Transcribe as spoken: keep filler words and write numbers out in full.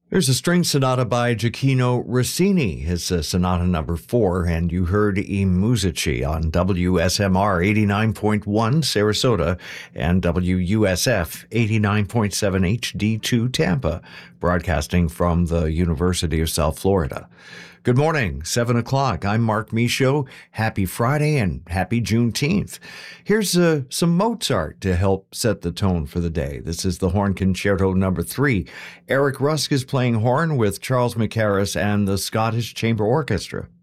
There's a string sonata by Gioacchino Rossini. It's uh, sonata number four, and you heard I Musici on W S M R eighty-nine point one Sarasota and W U S F eighty-nine point seven H D two Tampa, broadcasting from the University of South Florida. Good morning, seven o'clock. I'm Mark Michaud. Happy Friday and happy Juneteenth. Here's uh, some Mozart to help set the tone for the day. This is the Horn Concerto number three. Eric Rusk is playing horn with Charles Mackerras and the Scottish Chamber Orchestra.